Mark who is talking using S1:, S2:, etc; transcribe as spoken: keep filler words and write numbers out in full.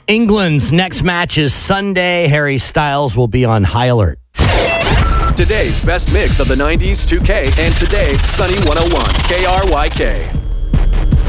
S1: England's next match is Sunday. Harry Styles will be on high alert.
S2: Today's best mix of the nineties, two K, and today, Sunny one oh one, K R Y K.